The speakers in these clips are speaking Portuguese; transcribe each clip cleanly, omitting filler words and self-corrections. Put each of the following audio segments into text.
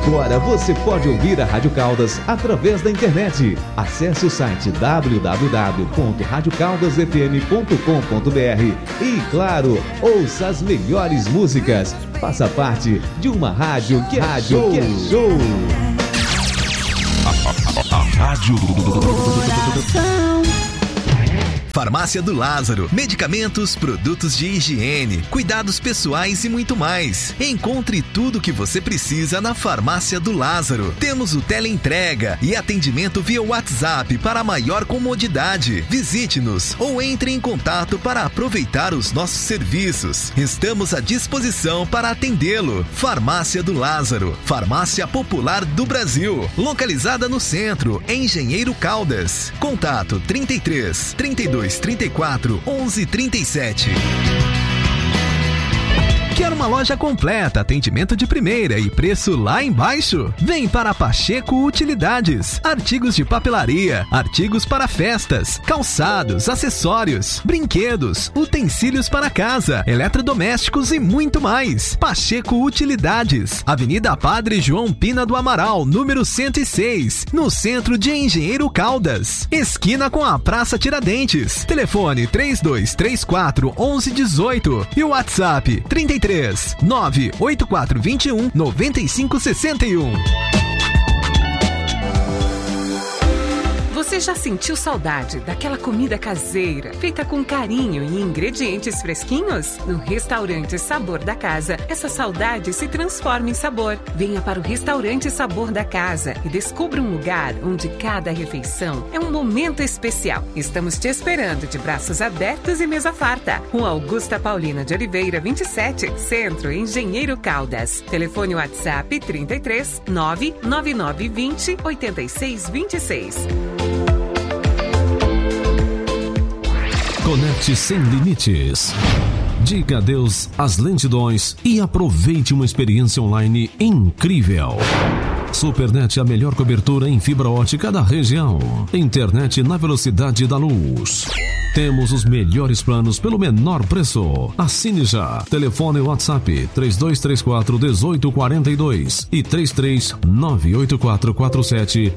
Agora você pode ouvir a Rádio Caldas através da internet. Acesse o site www.radiocaldasfm.com.br e, claro, ouça as melhores músicas. Faça parte de uma rádio que é show. A Rádio Farmácia do Lázaro. Medicamentos, produtos de higiene, cuidados pessoais e muito mais. Encontre tudo o que você precisa na Farmácia do Lázaro. Temos o teleentrega e atendimento via WhatsApp para maior comodidade. Visite-nos ou entre em contato para aproveitar os nossos serviços. Estamos à disposição para atendê-lo. Farmácia do Lázaro, farmácia popular do Brasil, localizada no centro, em Engenheiro Caldas. Contato 33 32 34 11 37. Quer uma loja completa, atendimento de primeira e preço lá embaixo? Vem para Pacheco Utilidades. Artigos de papelaria, artigos para festas, calçados, acessórios, brinquedos, utensílios para casa, eletrodomésticos e muito mais. Pacheco Utilidades, Avenida Padre João Pina do Amaral, número 106, no centro de Engenheiro Caldas, esquina com a Praça Tiradentes. Telefone 3234 1118 e o WhatsApp 33 98421 9561. Você já sentiu saudade daquela comida caseira, feita com carinho e ingredientes fresquinhos? No Restaurante Sabor da Casa, essa saudade se transforma em sabor. Venha para o Restaurante Sabor da Casa e descubra um lugar onde cada refeição é um momento especial. Estamos te esperando de braços abertos e mesa farta. Rua Augusta Paulina de Oliveira, 27, Centro, Engenheiro Caldas. Telefone WhatsApp 33 99920 8626. Conecte sem limites. Diga adeus às lentidões e aproveite uma experiência online incrível. Supernet, a melhor cobertura em fibra ótica da região. Internet na velocidade da luz. Temos os melhores planos pelo menor preço. Assine já. Telefone WhatsApp 3234 1842 e 3398447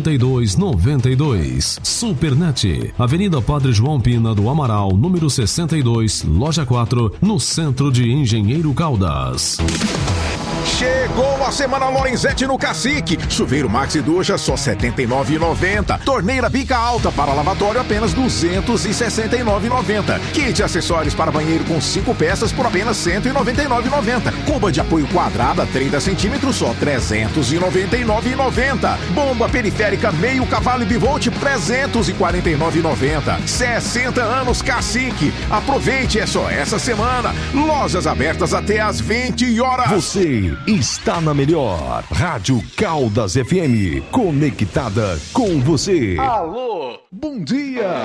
9292. Supernet, Avenida Padre João Pina do Amaral, número 62, loja 4, no centro de Engenheiro Caldas. Chegou a Semana Lorenzetti no Cacique. Chuveiro Maxi Ducha só R$ 79,90. Torneira bica alta para lavatório apenas R$ 269,90. Kit acessórios para banheiro com 5 peças por apenas R$ 199,90. Cuba de apoio quadrada 30 centímetros só R$ 399,90. Bomba periférica meio cavalo e bivolt R$ 349,90. 60 anos Cacique. Aproveite, é só essa semana. Lojas abertas até às 20 horas. Você está na melhor Rádio Caldas FM, conectada com você. Alô, bom dia.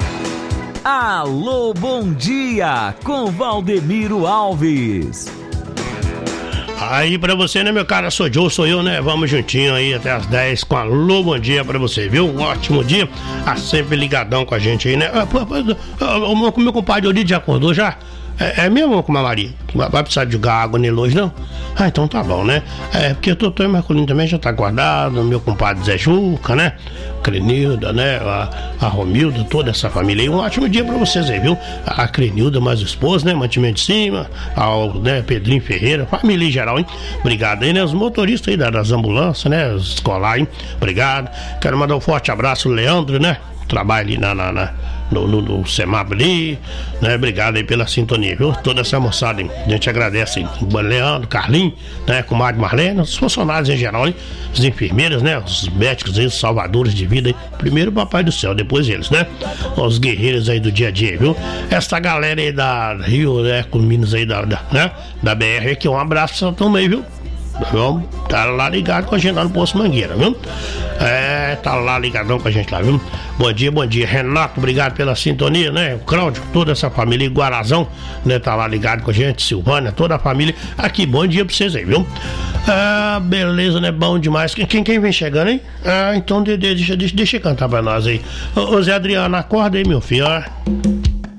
Alô, bom dia, com Valdemiro Alves. Aí pra você, né, meu cara? Sou eu, né? Vamos juntinho aí até as 10 com alô, bom dia pra você, viu? Um ótimo dia. Sempre ligadão com a gente aí, né? O meu compadre Olídio já acordou já? É mesmo, com a Maria? Vai precisar de jogar água nele hoje, não? Ah, então tá bom, né? Porque o doutor Marcolino também já tá guardado, meu compadre Zé Juca, né? Crenilda, né? A Romilda, toda essa família aí. Um ótimo dia pra vocês aí, viu? A Crenilda, mais o esposo, né? Mantimento de cima, né? Pedrinho Ferreira, família em geral, hein? Obrigado aí, né? Os motoristas aí das ambulâncias, né? Os escolares, hein? Obrigado. Quero mandar um forte abraço ao Leandro, né? Trabalha ali no Semab ali, né? Obrigado aí pela sintonia, viu? Toda essa moçada, hein? A gente agradece aí. O Leandro, Carlinhos, né? Comadre Marlene, os funcionários em geral, hein? As enfermeiras, né? Os médicos aí, os salvadores de vida aí. Primeiro o Papai do Céu, depois eles, né? Os guerreiros aí do dia a dia, viu? Essa galera aí da Rio, né? Com Minas aí da BR aqui, um abraço pra você também, viu? Tá lá ligado com a gente lá no Poço Mangueira, viu? Tá lá ligadão com a gente lá, viu? Bom dia, Renato, obrigado pela sintonia, né? O Cláudio, toda essa família, Guarazão, né? Tá lá ligado com a gente, Silvânia, toda a família. Aqui, bom dia pra vocês aí, viu? Beleza, né? Bom demais. Quem vem chegando, hein? Então deixa eu cantar pra nós aí. Ô Zé Adriano, acorda aí, meu filho, ó.